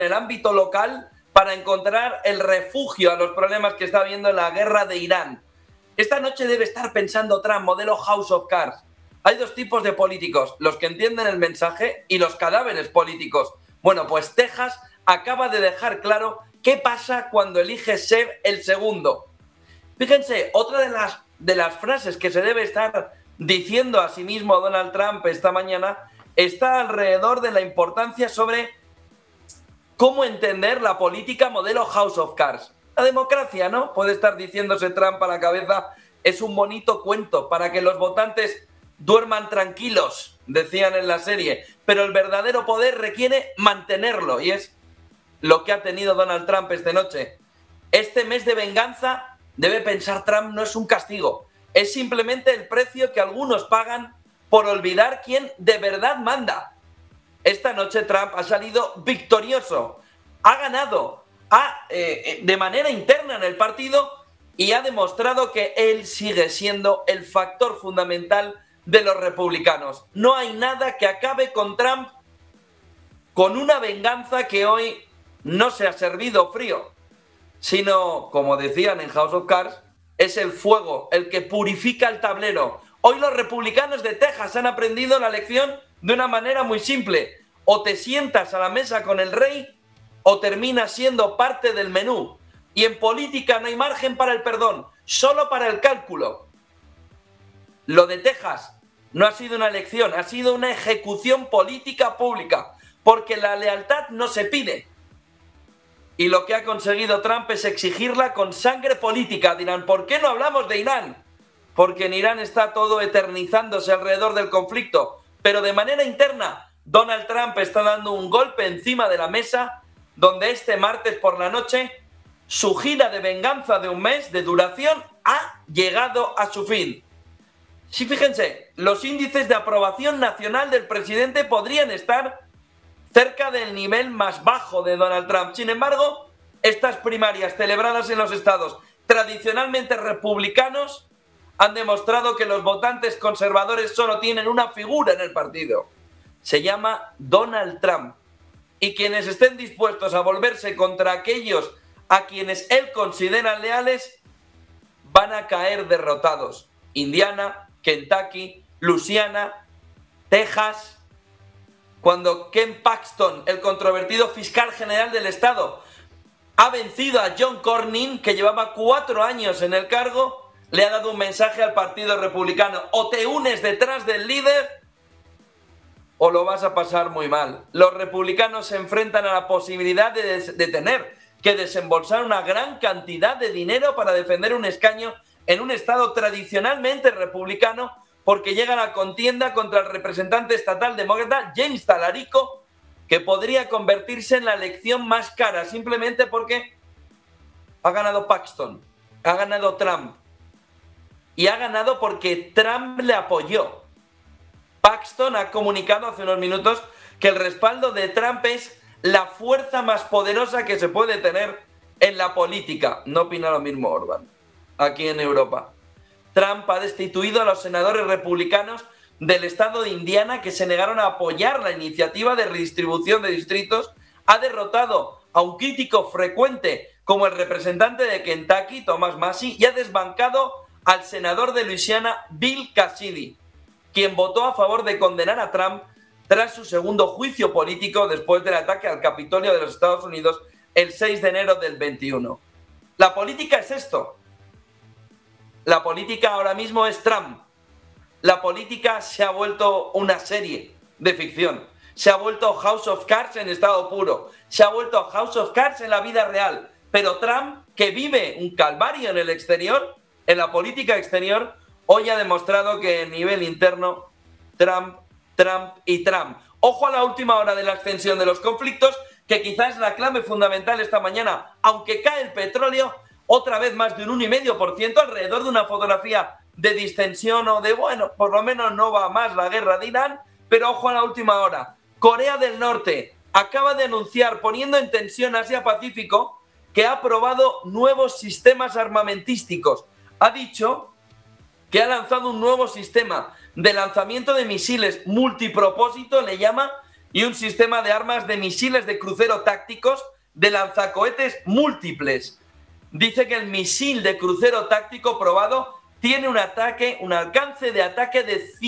el ámbito local para encontrar el refugio a los problemas que está habiendo en la guerra de Irán. Esta noche debe estar pensando Trump, modelo House of Cards. Hay dos tipos de políticos, los que entienden el mensaje y los cadáveres políticos. Bueno, pues Texas acaba de dejar claro qué pasa cuando elige ser el segundo. Fíjense, otra de las frases que se debe estar diciendo a sí mismo Donald Trump esta mañana está alrededor de la importancia sobre cómo entender la política modelo House of Cards. La democracia, ¿no? Puede estar diciéndose Trump a la cabeza, es un bonito cuento para que los votantes duerman tranquilos, decían en la serie, pero el verdadero poder requiere mantenerlo, y es lo que ha tenido Donald Trump esta noche. Este mes de venganza, debe pensar Trump, no es un castigo, es simplemente el precio que algunos pagan por olvidar quién de verdad manda. Esta noche Trump ha salido victorioso, ha ganado de manera interna en el partido y ha demostrado que él sigue siendo el factor fundamental de los republicanos. No hay nada que acabe con Trump con una venganza que hoy no se ha servido frío, sino, como decían en House of Cards, es el fuego el que purifica el tablero. Hoy los republicanos de Texas han aprendido la lección de una manera muy simple. O te sientas a la mesa con el rey o terminas siendo parte del menú. Y en política no hay margen para el perdón, solo para el cálculo. Lo de Texas no ha sido una elección, ha sido una ejecución política pública, porque la lealtad no se pide. Y lo que ha conseguido Trump es exigirla con sangre política. Dirán, ¿por qué no hablamos de Irán? Porque en Irán está todo eternizándose alrededor del conflicto. Pero de manera interna, Donald Trump está dando un golpe encima de la mesa, donde este martes por la noche su gira de venganza de un mes de duración ha llegado a su fin. Sí, fíjense, los índices de aprobación nacional del presidente podrían estar cerca del nivel más bajo de Donald Trump. Sin embargo, estas primarias celebradas en los estados tradicionalmente republicanos han demostrado que los votantes conservadores solo tienen una figura en el partido. Se llama Donald Trump. Y quienes estén dispuestos a volverse contra aquellos a quienes él considera leales van a caer derrotados. Indiana, Kentucky, Luisiana, Texas. Cuando Ken Paxton, el controvertido fiscal general del estado, ha vencido a John Cornyn, que llevaba 4 años en el cargo, le ha dado un mensaje al Partido Republicano: o te unes detrás del líder o lo vas a pasar muy mal. Los republicanos se enfrentan a la posibilidad de tener que desembolsar una gran cantidad de dinero para defender un escaño en un estado tradicionalmente republicano, porque llega a la contienda contra el representante estatal demócrata James Talarico, que podría convertirse en la elección más cara, simplemente porque ha ganado Paxton, ha ganado Trump, y ha ganado porque Trump le apoyó. Paxton ha comunicado hace unos minutos que el respaldo de Trump es la fuerza más poderosa que se puede tener en la política. No opina lo mismo Orbán, aquí en Europa. Trump ha destituido a los senadores republicanos del estado de Indiana que se negaron a apoyar la iniciativa de redistribución de distritos, ha derrotado a un crítico frecuente como el representante de Kentucky, Thomas Massie, y ha desbancado al senador de Luisiana, Bill Cassidy, quien votó a favor de condenar a Trump tras su segundo juicio político después del ataque al Capitolio de los Estados Unidos el 6 de enero del 21. La política es esto. La política ahora mismo es Trump. La política se ha vuelto una serie de ficción. Se ha vuelto House of Cards en estado puro. Se ha vuelto House of Cards en la vida real. Pero Trump, que vive un calvario en el exterior, en la política exterior, hoy ha demostrado que a nivel interno, Trump, Trump y Trump. Ojo a la última hora de la extensión de los conflictos, que quizás es la clave fundamental esta mañana. Aunque cae el petróleo, otra vez más de un 1,5%, alrededor de una fotografía de distensión o de, bueno, por lo menos no va más la guerra de Irán, pero ojo a la última hora. Corea del Norte acaba de anunciar, poniendo en tensión Asia-Pacífico, que ha aprobado nuevos sistemas armamentísticos. Ha dicho que ha lanzado un nuevo sistema de lanzamiento de misiles multipropósito, le llama, y un sistema de armas de misiles de crucero tácticos de lanzacohetes múltiples. Dice que el misil de crucero táctico probado tiene un alcance de ataque de